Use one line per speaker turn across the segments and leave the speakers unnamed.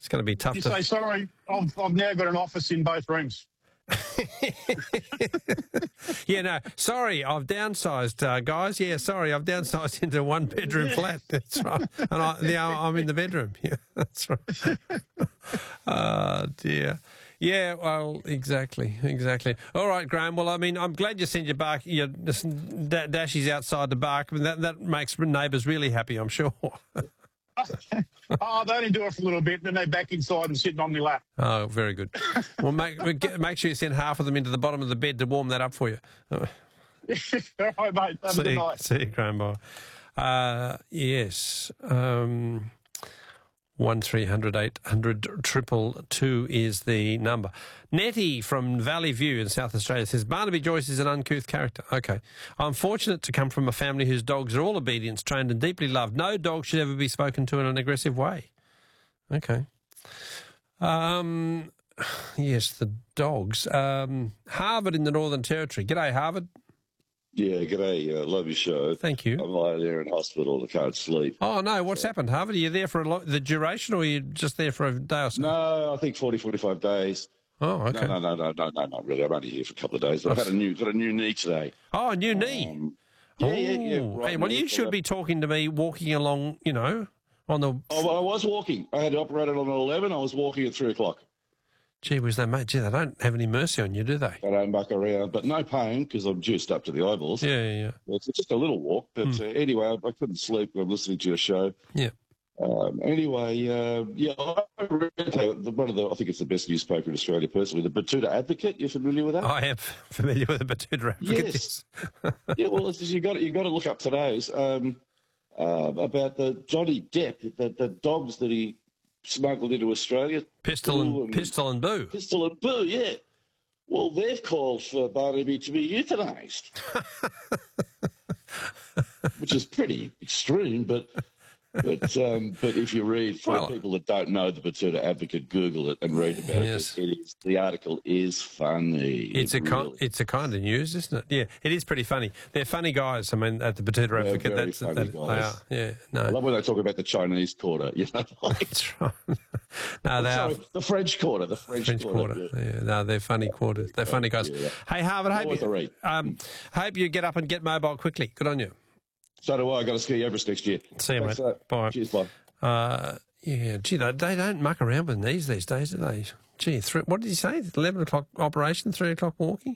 It's going to be tough
You
to...
say, sorry, I've now got an office in both rooms.
Yeah, no, sorry, I've downsized, guys. Yeah, sorry, I've downsized into a one-bedroom flat. That's right. And now I'm in the bedroom. Yeah, that's right. Oh, dear. Yeah, well, exactly. All right, Graham. Well, I mean, I'm glad you sent your bark. Your dashies outside the bark. I mean, that makes neighbours really happy, I'm sure.
Oh, they only do it for a little bit, then they're back inside and sitting on my lap.
Oh, very good. Well, make sure you send half of them into the bottom of the bed to warm that up for you.
All right, mate. Have a good night.
See you, Graham. Yes. 1300 800 222 is the number. Nettie from Valley View in South Australia says, Barnaby Joyce is an uncouth character. Okay. I'm fortunate to come from a family whose dogs are all obedience trained and deeply loved. No dog should ever be spoken to in an aggressive way. Okay. Yes, the dogs. Harvard in the Northern Territory. G'day, Harvard.
Yeah, g'day. Love your show.
Thank you.
I'm lying there in hospital. I can't sleep.
Oh, no. What's happened, Harvard? Are you there for the duration, or are you just there for a day or so?
No, I think 40, 45 days.
Oh, okay.
No, not really. I'm only here for a couple of days. But I've got a new knee today.
Oh, a new knee.
Yeah.
Right, hey, well, you should be talking to me walking along, on the...
Oh, well, I was walking. I had it operated on 11. I was walking at 3 o'clock.
Gee whiz, they don't have any mercy on you, do they?
I don't buck around, but no pain because I'm juiced up to the eyeballs.
Yeah.
It's just a little walk, but anyway, I couldn't sleep. I'm listening to your show.
Yeah.
Anyway, I read I think it's the best newspaper in Australia personally, the Batuta Advocate. You're familiar with that?
I am familiar with the Batuta Advocate.
Yes. Yeah, well, you got to look up today's about the Johnny Depp, the dogs that he smuggled into Australia.
Pistol and Boo.
Pistol and Boo, yeah. Well, they've called for Barnaby to be euthanised, which is pretty extreme, but if you read, for people that don't know the Batuta Advocate, Google it and read about it. The article is funny.
It's a kind of news, isn't it? Yeah, it is pretty funny. They're funny guys. I mean, at the Batuta Advocate,
very funny guys.
They are. Yeah, no.
I love when they talk about the Chinese Quarter.
That's right. No, they are.
The French Quarter. The French Quarter.
Yeah, no, they're funny quarters. They're funny guys. Yeah. Hey, Harvard, hope you get up and get mobile quickly. Good on you.
So do I. I've got to ski Everest next year.
See you, mate. Bye.
Cheers, bye.
Yeah, gee, they don't muck around with knees these days, do they? Gee, what did he say? 11 o'clock operation, 3 o'clock walking?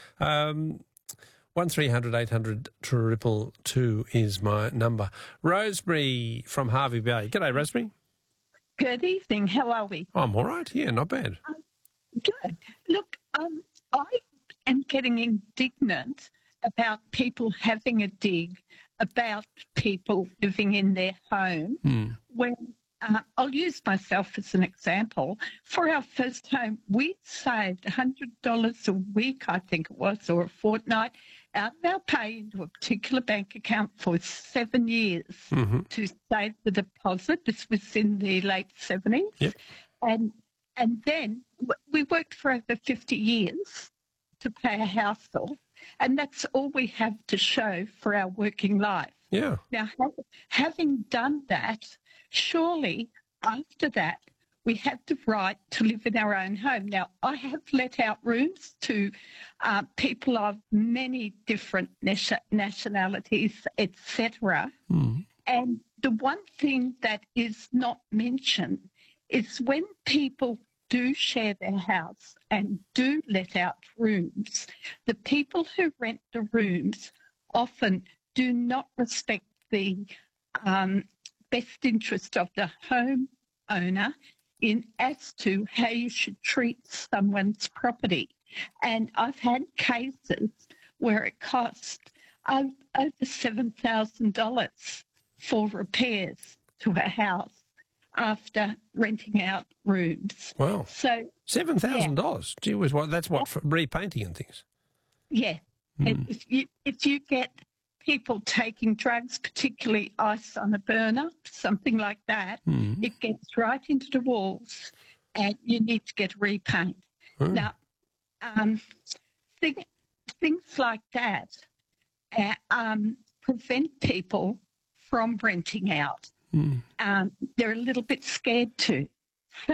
1300 800 222 is my number. Rosemary from Harvey Bay. G'day, Rosemary.
Good evening. How are we?
I'm all right. Yeah, not bad.
Good. Look, I am getting indignant about people having a dig about people living in their home when I'll use myself as an example. For our first home, we saved $100 a week, I think it was, or a fortnight, out of our pay into a particular bank account for 7 years to save the deposit. This was in the late 70s.
Yep.
And then we worked for over 50 years to pay a house off, and that's all we have to show for our working life.
Yeah.
Now, having done that, surely after that, we have the right to live in our own home. Now, I have let out rooms to people of many different nationalities, etc. And the one thing that is not mentioned is when people do share their house and do let out rooms, the people who rent the rooms often do not respect the best interest of the home owner as to how you should treat someone's property. And I've had cases where it cost over $7,000 for repairs to a house after renting out rooms.
Wow.
So
$7,000. Yeah. Gee whiz, that's what for repainting and things.
Yeah. If you get people taking drugs, particularly ice on a burner, something like that, it gets right into the walls and you need to get repaint. Now, things like that prevent people from renting out. They're a little bit scared to.